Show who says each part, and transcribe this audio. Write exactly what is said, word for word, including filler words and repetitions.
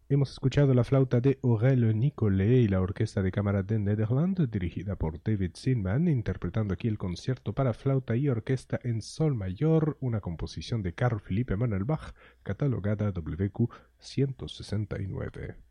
Speaker 1: Hemos escuchado la flauta de Aurel Nicolet y la Orquesta de Cámara de Nederland, dirigida por David Zinman, interpretando aquí el concierto para flauta y orquesta en sol mayor, una composición de Carl Philipp Emanuel Bach, catalogada W Q ciento sesenta y nueve.